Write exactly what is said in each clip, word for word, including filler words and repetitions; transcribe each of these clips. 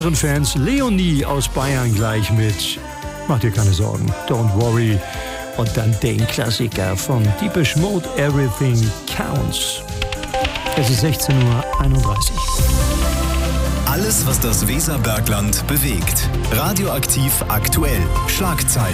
Fans, Leonie aus Bayern gleich mit Mach dir keine Sorgen, Don't Worry. Und dann den Klassiker von Depeche Mode, Everything Counts. Es ist sechzehn Uhr einunddreißig. Alles, was das Weserbergland bewegt. Radioaktiv aktuell. Schlagzeilen.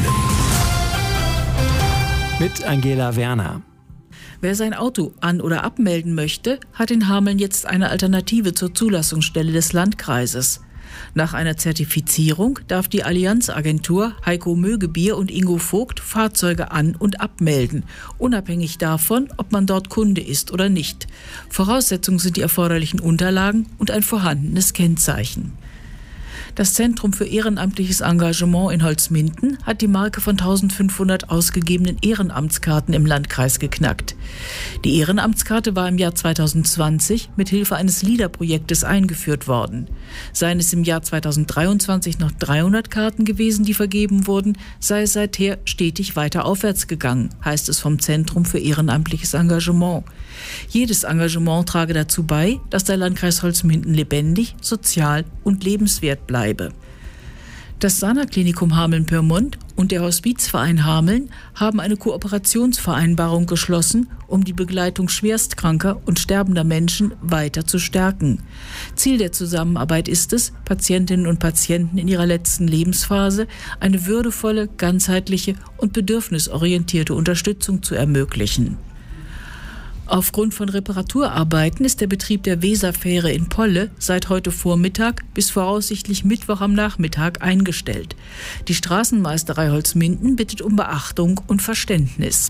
Mit Angela Werner. Wer sein Auto an- oder abmelden möchte, hat in Hameln jetzt eine Alternative zur Zulassungsstelle des Landkreises. Nach einer Zertifizierung darf die Allianz-Agentur Heiko Mögebier und Ingo Vogt Fahrzeuge an- und abmelden, unabhängig davon, ob man dort Kunde ist oder nicht. Voraussetzung sind die erforderlichen Unterlagen und ein vorhandenes Kennzeichen. Das Zentrum für ehrenamtliches Engagement in Holzminden hat die Marke von eintausendfünfhundert ausgegebenen Ehrenamtskarten im Landkreis geknackt. Die Ehrenamtskarte war im Jahr zweitausendzwanzig mit Hilfe eines LEADER-Projektes eingeführt worden. Seien es im Jahr zweitausenddreiundzwanzig noch dreihundert Karten gewesen, die vergeben wurden, sei es seither stetig weiter aufwärts gegangen, heißt es vom Zentrum für ehrenamtliches Engagement. Jedes Engagement trage dazu bei, dass der Landkreis Holzminden lebendig, sozial und lebenswert bleibe. Das Sana-Klinikum Hameln-Pyrmont und der Hospizverein Hameln haben eine Kooperationsvereinbarung geschlossen, um die Begleitung schwerstkranker und sterbender Menschen weiter zu stärken. Ziel der Zusammenarbeit ist es, Patientinnen und Patienten in ihrer letzten Lebensphase eine würdevolle, ganzheitliche und bedürfnisorientierte Unterstützung zu ermöglichen. Aufgrund von Reparaturarbeiten ist der Betrieb der Weserfähre in Polle seit heute Vormittag bis voraussichtlich Mittwoch am Nachmittag eingestellt. Die Straßenmeisterei Holzminden bittet um Beachtung und Verständnis.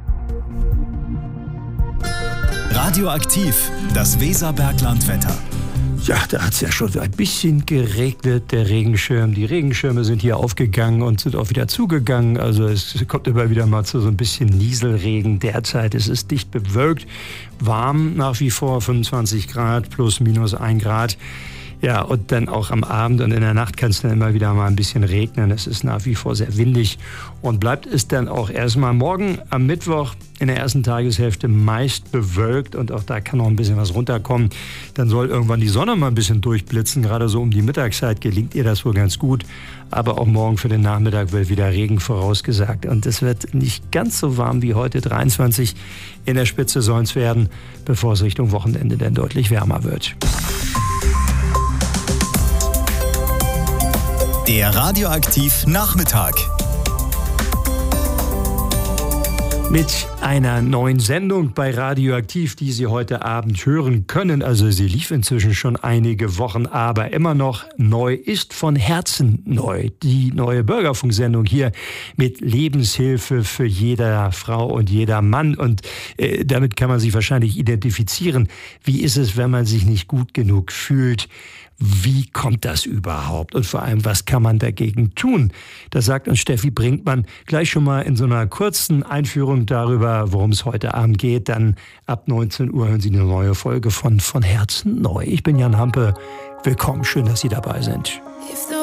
Radioaktiv, das Weserberglandwetter. Ja, da hat es ja schon ein bisschen geregnet, der Regenschirm. Die Regenschirme sind hier aufgegangen und sind auch wieder zugegangen. Also es kommt immer wieder mal zu so ein bisschen Nieselregen derzeit. Es ist dicht bewölkt, warm nach wie vor, fünfundzwanzig Grad plus minus ein Grad. Ja, und dann auch am Abend und in der Nacht kann es dann immer wieder mal ein bisschen regnen. Es ist nach wie vor sehr windig und bleibt es dann auch erstmal morgen am Mittwoch in der ersten Tageshälfte meist bewölkt und auch da kann noch ein bisschen was runterkommen. Dann soll irgendwann die Sonne mal ein bisschen durchblitzen. Gerade so um die Mittagszeit gelingt ihr das wohl ganz gut. Aber auch morgen für den Nachmittag wird wieder Regen vorausgesagt. Und es wird nicht ganz so warm wie heute, dreiundzwanzig. In der Spitze soll es werden, bevor es Richtung Wochenende dann deutlich wärmer wird. Der Radioaktiv Nachmittag. Mit einer neuen Sendung bei Radioaktiv, die Sie heute Abend hören können. Also sie lief inzwischen schon einige Wochen, aber immer noch neu ist von Herzen neu. Die neue Bürgerfunksendung hier mit Lebenshilfe für jede Frau und jeder Mann. Und äh, damit kann man sich wahrscheinlich identifizieren. Wie ist es, wenn man sich nicht gut genug fühlt? Wie kommt das überhaupt? Und vor allem, was kann man dagegen tun? Das sagt uns Steffi Brinkmann gleich schon mal in so einer kurzen Einführung darüber, worum es heute Abend geht. Dann ab neunzehn Uhr hören Sie eine neue Folge von Von Herzen neu. Ich bin Jan Hampe. Willkommen, schön, dass Sie dabei sind.